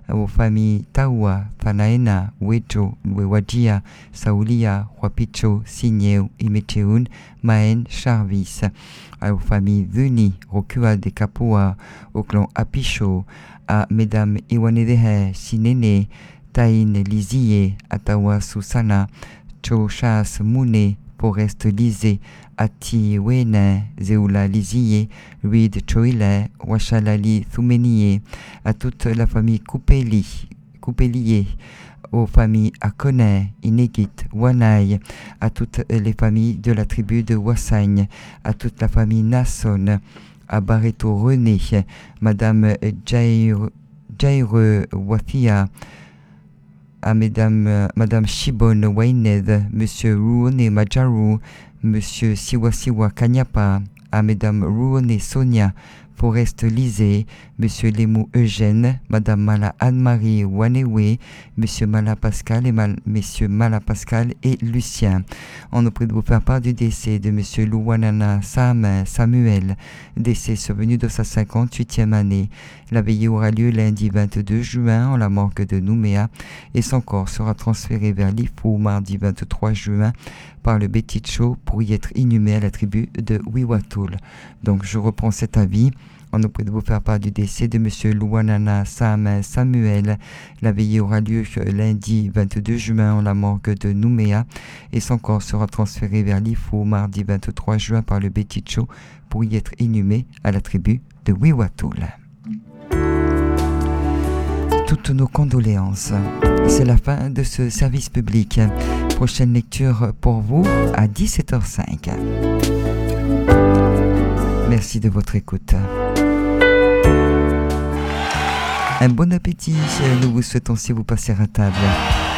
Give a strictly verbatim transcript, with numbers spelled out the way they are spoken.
aux familles Taua, Fanaena, Wejo, Wewajia, Saulia, Huapicho, Signeu, Imecheun, Maen, Charvis, aux familles Vuni, Rokua de Kapua, au clan Apicho, à Mesdames Iwanedehe, Sinene, Taïn Lizie, Atawa Susana, Chochas Mune, Forest Lisé, Ati Wene, Zeula Lizie, Reed Choile, Washalali Thumenie, à toute la famille Coupeli, Coupelier, aux familles Akone, Inegit, Wanai, à toutes les familles de la tribu de Wassagne, à toute la famille Nasson, à Barreto René, Madame Jaire, Jaire Wathia, à Madame, Madame Shibon Wained, Monsieur Ruone Majaru, Monsieur Siwasiwa Kanyapa, à Madame Ruone Sonia, Forest Lisée, Monsieur Lémou Eugène, Madame Mala Anne-Marie Wanewe, Monsieur Mala Pascal et Mal, Messieurs Mala Pascal et Lucien. On nous prie de vous faire part du décès de Monsieur Louanana Sam Samuel, décès survenu de sa cinquante-huitième année. La veillée aura lieu lundi vingt-deux juin en la morgue de Nouméa et son corps sera transféré vers l'Ifou mardi vingt-trois juin par le Beticho pour y être inhumé à la tribu de Wiwatul. Donc je reprends cet avis. On nous prie de vous faire part du décès de Monsieur Louanana Sam Samuel. La veillée aura lieu lundi vingt-deux juin en la morgue de Nouméa et son corps sera transféré vers l'Ifou mardi vingt-trois juin par le Beticho pour y être inhumé à la tribu de Wiwatul. Toutes nos condoléances. C'est la fin de ce service public. Prochaine lecture pour vous à dix-sept heures cinq. Merci de votre écoute. Un bon appétit. Nous vous souhaitons si vous passez à table.